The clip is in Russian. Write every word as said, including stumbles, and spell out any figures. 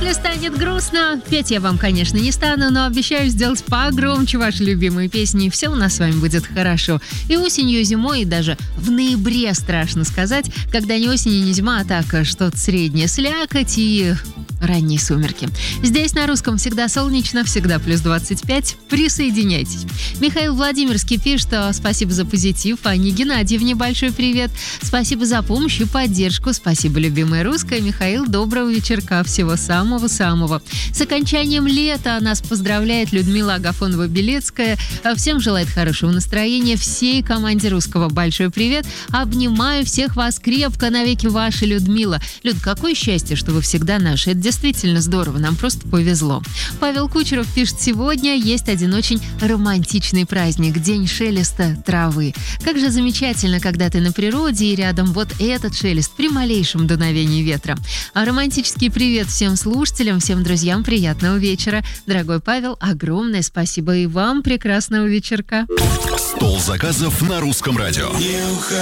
Если станет грустно, петь я вам, конечно, не стану, но обещаю сделать погромче ваши любимые песни, и все у нас с вами будет хорошо. И осенью, и зимой, и даже в ноябре, страшно сказать, когда не осень и не зима, а так что-то среднее, слякоть и ранние сумерки. Здесь на русском всегда солнечно, всегда плюс двадцать пять. Присоединяйтесь. Михаил Владимирский пишет, что спасибо за позитив. Анне Геннадьевне большой привет. Спасибо за помощь и поддержку. Спасибо, любимая русская. Михаил, доброго вечерка. Всего самого-самого. С окончанием лета нас поздравляет Людмила Агафонова-Белецкая. Всем желает хорошего настроения. Всей команде русского большой привет. Обнимаю всех вас крепко. Навеки ваша Людмила. Люд, какое счастье, что вы всегда наши. Это действительно здорово, нам просто повезло. Павел Кучеров пишет, сегодня есть один очень романтичный праздник, день шелеста травы. Как же замечательно, когда ты на природе и рядом вот этот шелест при малейшем дуновении ветра. А романтический привет всем слушателям, всем друзьям, приятного вечера. Дорогой Павел, огромное спасибо и вам прекрасного вечерка. Стол заказов на русском радио.